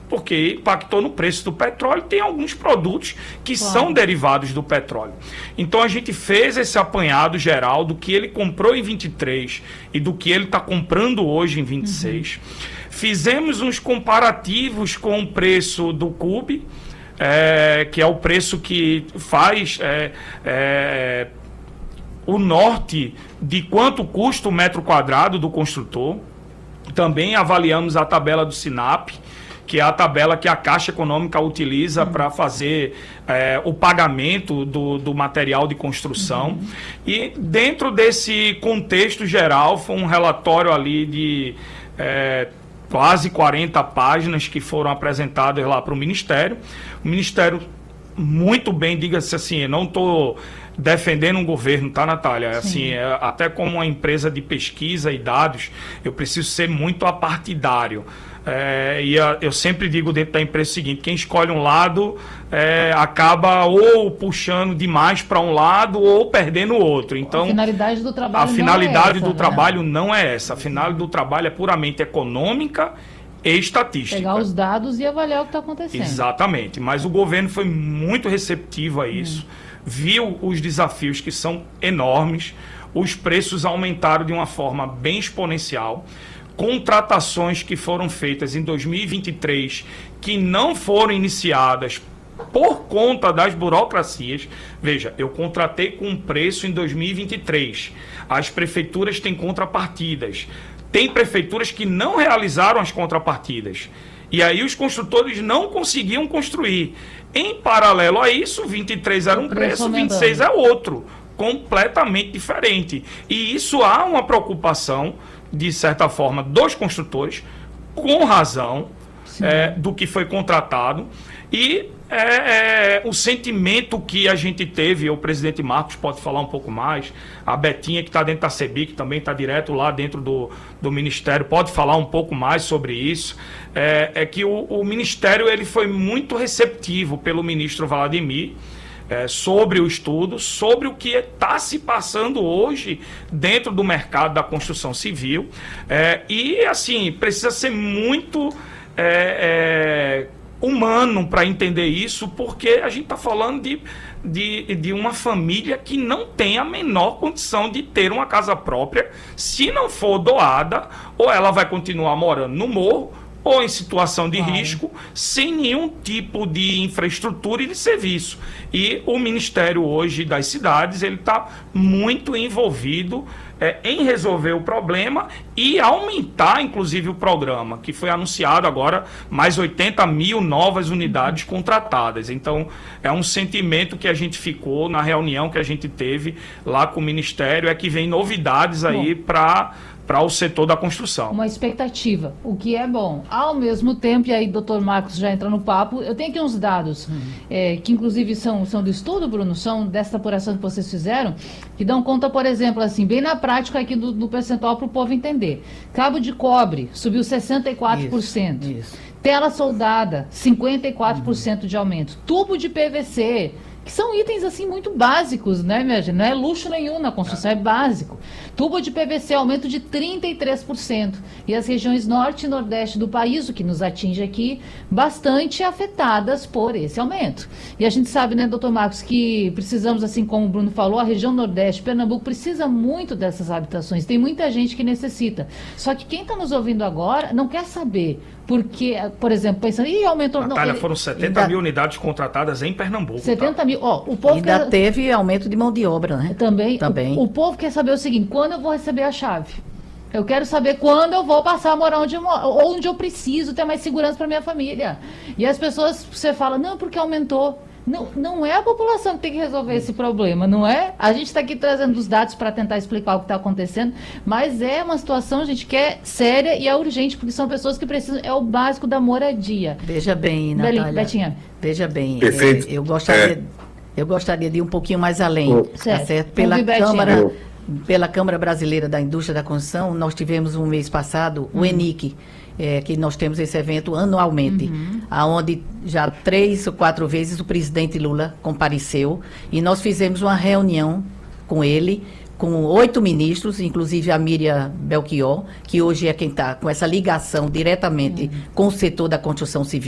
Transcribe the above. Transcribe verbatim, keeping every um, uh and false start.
porque impactou no preço do petróleo. Tem alguns produtos que claro. são derivados do petróleo. Então a gente fez esse apanhado geral do que ele comprou em vinte e três e do que ele está comprando hoje em vinte e seis. Uhum. Fizemos uns comparativos com o preço do C U B, é, que é o preço que faz é, é, o norte de quanto custa o metro quadrado do construtor. Também avaliamos a tabela do SINAP, que é a tabela que a Caixa Econômica utiliza uhum. para fazer é, o pagamento do, do material de construção. Uhum. E dentro desse contexto geral, foi um relatório ali de é, quase quarenta páginas que foram apresentadas lá para o Ministério. O Ministério, muito bem, diga-se assim, eu não estou defendendo um governo, tá, Natália? Assim, é, até como uma empresa de pesquisa e dados, eu preciso ser muito apartidário. É, e a, eu sempre digo dentro da empresa o seguinte: quem escolhe um lado é, acaba ou puxando demais para um lado ou perdendo o outro. Então, a finalidade do trabalho, a finalidade não, é essa, do né? trabalho não é essa. A finalidade do trabalho é puramente econômica e estatística. Pegar os dados e avaliar o que está acontecendo. Exatamente. Mas o governo foi muito receptivo a isso. Hum. Viu os desafios que são enormes. Os preços aumentaram de uma forma bem exponencial. Contratações que foram feitas em dois mil e vinte e três que não foram iniciadas por conta das burocracias. Veja, eu contratei com um preço em dois mil e vinte e três. As prefeituras têm contrapartidas. Tem prefeituras que não realizaram as contrapartidas. E aí os construtores não conseguiam construir. Em paralelo a isso, vinte e três era um preço, vinte e seis é outro. Completamente diferente. E isso há uma preocupação, de certa forma, dos construtores, com razão, é, do que foi contratado. E é, é, o sentimento que a gente teve, o presidente Marcos pode falar um pouco mais, a Betinha, que está dentro da CEBIC, também está direto lá dentro do, do Ministério, pode falar um pouco mais sobre isso, é, é que o, o Ministério ele foi muito receptivo pelo ministro Vladimir, É, sobre o estudo, sobre o que está se passando hoje dentro do mercado da construção civil. É, e, assim, precisa ser muito é, é, humano para entender isso, porque a gente está falando de, de, de uma família que não tem a menor condição de ter uma casa própria. Se não for doada, ou ela vai continuar morando no morro, ou em situação de claro. risco, sem nenhum tipo de infraestrutura e de serviço. E o Ministério hoje das cidades, ele está muito envolvido é, em resolver o problema e aumentar, inclusive, o programa, que foi anunciado agora, mais oitenta mil novas unidades contratadas. Então, é um sentimento que a gente ficou na reunião que a gente teve lá com o Ministério, é que vem novidades aí para... para o setor da construção. Uma expectativa, o que é bom. Ao mesmo tempo, e aí doutor Marcos já entra no papo, eu tenho aqui uns dados, uhum. é, que inclusive são, são do estudo, Bruno, são dessa apuração que vocês fizeram, que dão conta, por exemplo, assim, bem na prática aqui do, do percentual para o povo entender. Cabo de cobre subiu sessenta e quatro por cento. Isso, isso. Tela soldada, cinquenta e quatro por cento uhum. de aumento. Tubo de P V C, que são itens assim muito básicos, né, minha gente? Não é luxo nenhum na construção, é, é básico. Tubo de P V C, aumento de trinta e três por cento. E as regiões norte e nordeste do país, o que nos atinge aqui, bastante afetadas por esse aumento. E a gente sabe, né, doutor Marcos, que precisamos, assim como o Bruno falou, a região nordeste, Pernambuco, precisa muito dessas habitações. Tem muita gente que necessita. Só que quem está nos ouvindo agora não quer saber. Porque, por exemplo, pensando, ih, aumentou... Natália, não, foram setenta mil unidades contratadas em Pernambuco. setenta mil, ó, o povo ainda quer... teve aumento de mão de obra, né? Também. Também. O, o povo quer saber o seguinte, quando eu vou receber a chave? Eu quero saber quando eu vou passar a morar onde eu, onde eu preciso ter mais segurança para minha família. E as pessoas, você fala, não, porque aumentou. Não, não é a população que tem que resolver esse problema, não é? A gente está aqui trazendo os dados para tentar explicar o que está acontecendo, mas é uma situação, gente, que é séria e é urgente, porque são pessoas que precisam, é o básico da moradia. Veja bem, Natália. Betinha. Veja bem, é, eu, gostaria, é. eu gostaria de ir um pouquinho mais além, oh. tá certo? Pela Câmara, oh. pela Câmara Brasileira da Indústria da Construção, nós tivemos um mês passado hum. o ENIC, É, que nós temos esse evento anualmente, uhum. onde já três ou quatro vezes o presidente Lula compareceu e nós fizemos uma reunião com ele, com oito ministros, inclusive a Miriam Belchior, que hoje é quem está com essa ligação diretamente uhum. com o setor da construção civil.